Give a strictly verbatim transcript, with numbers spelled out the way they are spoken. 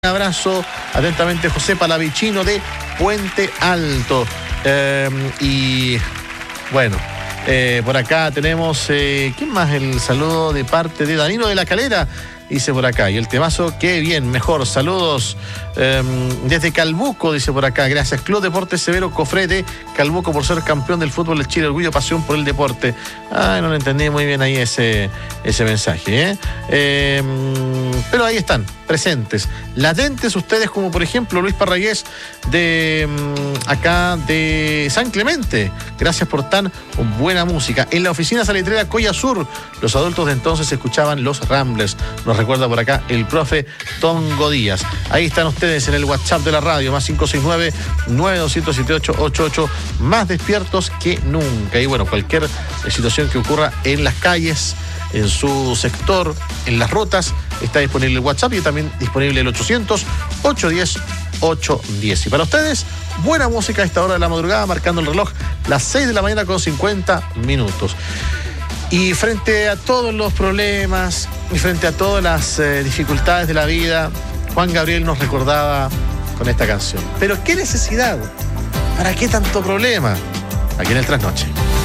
Un abrazo, atentamente José Palavicino de Puente Alto. Eh, y bueno, eh, por acá tenemos, eh, ¿quién más? El saludo de parte de Danilo de la Calera, dice por acá. Y el temazo, qué bien, mejor. Saludos eh, desde Calbuco, dice por acá. Gracias, Club Deportes Severo Cofrete, Calbuco, por ser campeón del fútbol de Chile. Orgullo, pasión por el deporte. Ay, no lo entendí muy bien ahí ese, ese mensaje, ¿eh? Eh, pero ahí están, presentes, latentes ustedes, como por ejemplo Luis Parragués de acá de San Clemente. Gracias por tan buena música. En la oficina salitrera Coya Sur, los adultos de entonces escuchaban los Ramblers. Nos recuerda por acá el profe Tongo Díaz. Ahí están ustedes en el WhatsApp de la radio, más cinco seis nueve, nueve dos cero siete ocho ocho ocho, más despiertos que nunca. Y bueno, cualquier situación que ocurra en las calles, en su sector, en las rutas, está disponible el WhatsApp y también disponible el ochocientos, ochocientos diez, ochocientos diez. Y para ustedes, buena música a esta hora de la madrugada, marcando el reloj las seis de la mañana con cincuenta minutos. Y frente a todos los problemas y frente a todas las eh, dificultades de la vida, Juan Gabriel nos recordaba con esta canción. Pero qué necesidad, ¿para qué tanto problema? Aquí en el Trasnoche.